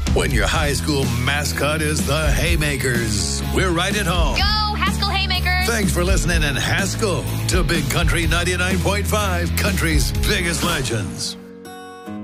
When your high school mascot is the Haymakers, we're right at home. Go, Haskell Haymakers! Thanks for listening in Haskell to Big Country 99.5, country's biggest legends.